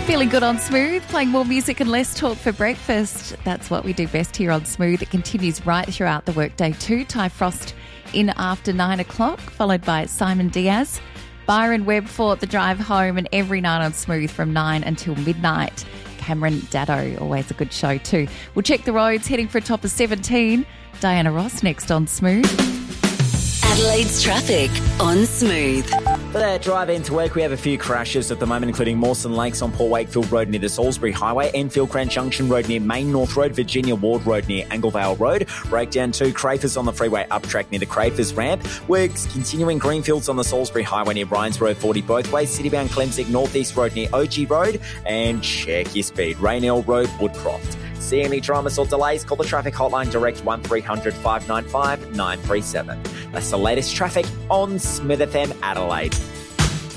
Feeling good on Smooth, playing more music and less talk for breakfast. That's what we do best here on Smooth. It continues right throughout the workday too. Ty Frost in after 9 o'clock, followed by Simon Diaz. Byron Webb for the drive home, and every night on Smooth from 9 until midnight. Cameron Daddo, always a good show too. We'll check the roads, heading for a top of 17. Diana Ross next on Smooth. Adelaide's traffic on Smooth. For that drive into work, we have a few crashes at the moment, including Mawson Lakes on Port Wakefield Road near the Salisbury Highway, Enfield Grand Junction Road near Main North Road, Virginia Ward Road near Anglevale Road, breakdown to Crafers on the freeway up track near the Crafers ramp, works continuing Greenfields on the Salisbury Highway near Ryan's Road 40 both ways, Citybound Clemsig Northeast Road near OG Road, and check your speed, Raynell Road, Woodcroft. See any dramas or delays, call the traffic hotline direct 1300 595 937. That's the latest traffic on Smooth FM Adelaide.